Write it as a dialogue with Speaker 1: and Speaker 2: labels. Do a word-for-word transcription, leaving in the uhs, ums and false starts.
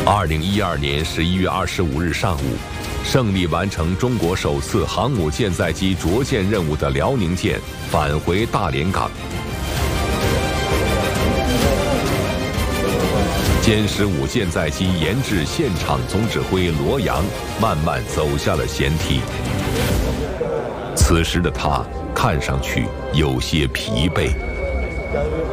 Speaker 1: 二零一二年十一月二十五日上午，胜利完成中国首次航母舰载机着舰任务的辽宁舰返回大连港。歼十五舰载机研制现场总指挥罗阳慢慢走下了舷梯。此时的他看上去有些疲惫。